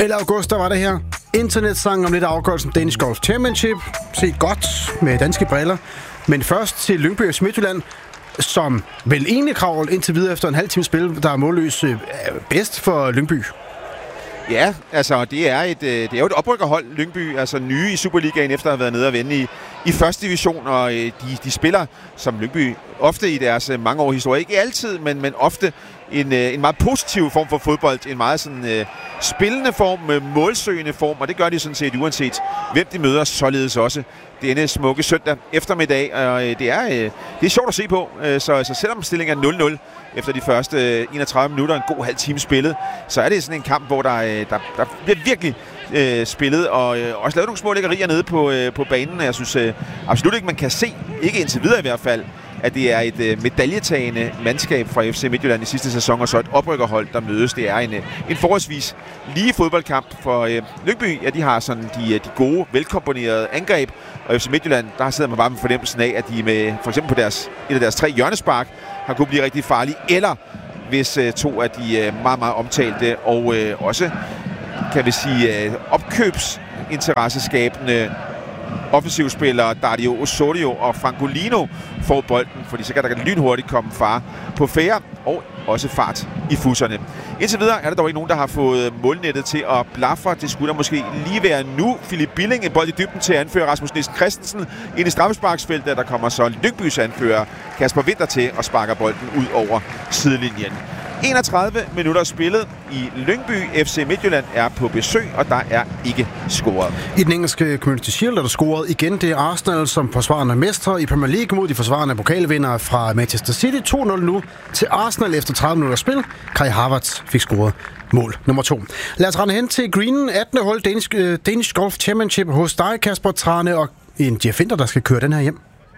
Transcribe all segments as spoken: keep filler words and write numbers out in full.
ellevte august, der var det her. Internetsang om lidt afgørelsen Danish Golf Championship. Set godt med danske briller. Men først til Lyngby F C Midtjylland, som vel egentlig kravl indtil videre efter en halv time spil, der er målløs øh, bedst for Lyngby. Ja, altså det er, et, det er jo et oprykkerhold, Lyngby, altså nye i Superligaen efter at have været nede og vende i, i første division, og de, de spiller som Lyngby ofte i deres mange år historie. Ikke altid, men, men ofte en, en meget positiv form for fodbold, en meget sådan, uh, spillende form, målsøgende form, og det gør de sådan set uanset hvem de møder, således også denne smukke søndag eftermiddag, og uh, det, er, uh, det er sjovt at se på, uh, så, så selvom stillingen er nul nul efter de første enogtredive minutter, en god halv time spillet, så er det sådan en kamp, hvor der, der, der bliver virkelig øh, spillet, og øh, også lavet nogle små lækkerier nede på, øh, på banen. Jeg synes øh, absolut ikke, man kan se, ikke indtil videre i hvert fald, at det er et øh, medaljetagende mandskab fra F C Midtjylland i sidste sæson, og så et oprykkerhold, der mødes. Det er en, øh, en forholdsvis lige fodboldkamp for øh, Lyngby. Ja, de har sådan de, de gode, velkomponerede angreb, og F C Midtjylland, der sidder man bare med fornemmelsen af, at de med for eksempel på deres, et af deres tre hjørnespark har kunne blive rigtig farlige, eller hvis øh, to af de øh, meget, meget omtalte og øh, også, kan vi sige, øh, opkøbsinteresseskabende offensivspillere, Dario Osorio og Francolino får bolden, fordi så kan der lynhurtigt komme far på færre og også fart i fusserne. Indtil videre er der dog ikke nogen, der har fået målnettet til at blafre. Det skulle der måske lige være nu. Philip Billing, en bold i dybden til at anføre Rasmus Nielsen Christensen ind i straffesparksfeltet. Der kommer så Lyngbys anfører Kasper Winter til og sparker bolden ud over sidelinjen. enogtredive minutter spillet i Lyngby. F C Midtjylland er på besøg, og der er ikke scoret. I den engelske Community Shield er der scoret igen. Det er Arsenal som forsvarende mestre i Premier League mod de forsvarende pokalvindere fra Manchester City. to nul nu til Arsenal efter tredive minutter spil. Kai Havertz fik scoret mål nummer to. Lad os rende hen til Greenen, attende hold Danish, uh, Danish Golf Championship hos dig, Kasper Trane, og en Jeff Winter, der skal køre den her hjem.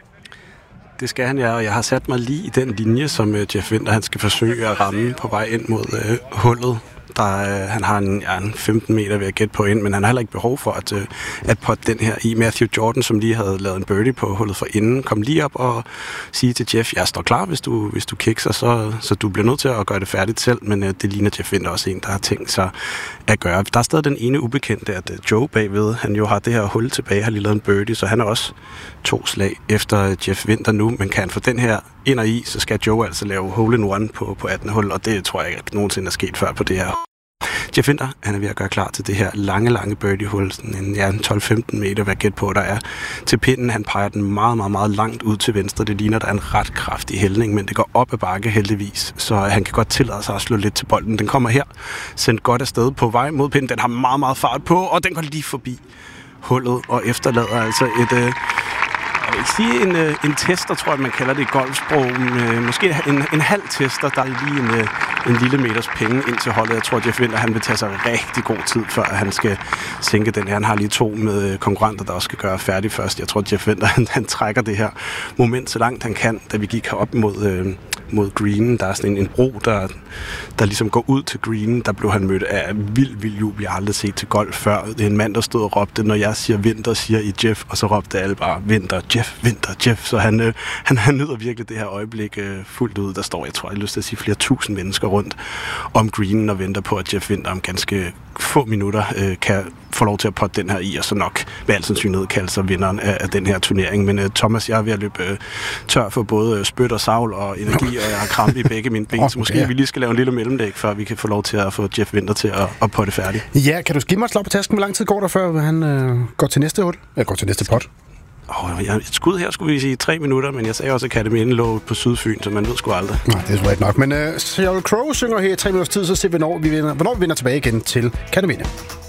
Det skal han, ja, og jeg har sat mig lige i den linje, som uh, Jeff Winter han skal forsøge at ramme på vej ind mod uh, hullet. Der, uh, han har en, ja, en femten meter ved at gætte på ind, men han har heller ikke behov for at, uh, at potte den her i. Matthew Jordan, som lige havde lavet en birdie på hullet for inden, kom lige op og sige til Jeff, jeg står klar, hvis du, hvis du kikser, så, så du bliver nødt til at gøre det færdigt selv, men uh, det ligner Jeff Winter også en, der har tænkt sig at gøre. Der er stadig den ene ubekendte, at uh, Joe bagved, han jo har det her hul tilbage, har lige lavet en birdie, så han er også to slag efter Jeff Winter nu, men kan han få den her ind og i, så skal Joe altså lave hole in one på, på attende hul, og det tror jeg ikke nogensinde er sket før på det her. Jeff Winter, han er ved at gøre klar til det her lange, lange birdie-hul, sådan en ja, tolv femten meter, hvad gæt på, der er til pinden. Han peger den meget, meget, meget langt ud til venstre. Det ligner, der er en ret kraftig hældning, men det går op ad bakke heldigvis, så han kan godt tillade sig at slå lidt til bolden. Den kommer her, sendt godt afsted på vej mod pinden. Den har meget, meget fart på, og den går lige forbi hullet og efterlader altså et... Øh, Jeg vil sige en, en tester, tror jeg, man kalder det i golfsprog. Måske en, en halv tester, der er lige en, en lille meters penge ind til holdet. Jeg tror, Jeff Winter, han vil tage sig rigtig god tid, før han skal sænke den her. Han har lige to med konkurrenter, der også skal gøre færdig først. Jeg tror, Jeff Winter, han, han trækker det her moment så langt han kan, da vi gik herop mod, øh, mod greenen. Der er sådan en, en bro, der, der ligesom går ud til greenen. Der blev han mødt af vild, vild jubel. Jeg har aldrig set til golf før. Det er en mand, der stod og råbte, når jeg siger Winter, siger I Jeff, og så råbte alle bare Winter, Jeff, Winter, Jeff. Så han, øh, han, han nyder virkelig det her øjeblik øh, fuldt ud. Der står, jeg tror, jeg har lyst til at sige, flere tusind mennesker rundt om greenen og venter på, at Jeff Winter om ganske få minutter øh, kan få lov til at potte den her i, og så nok med al sandsynlighed kalde sig vinderen af, af den her turnering. Men øh, Thomas, jeg er ved at løbe øh, tør for både øh, spyt og savl og energi, og jeg har krampe i begge mine ben, så måske ja. vi lige skal lave en lille mellemdæk, før vi kan få lov til at få Jeff Winter til at, at potte færdig. Ja, kan du give mig et slag på tasken? Hvor lang tid går der, før han øh, går til næste hul? Eller går til næste pot? Oh, et skud her skulle vi sige tre minutter, men jeg sagde også, at Akademien lå på Sydfyn, så man ved sgu aldrig. Nej, det er sgu ikke nok. Men uh, Sheryl Crow synger her i tre minutters tid, så ser vi, hvornår vi vinder, hvornår vi vinder tilbage igen til Akademien.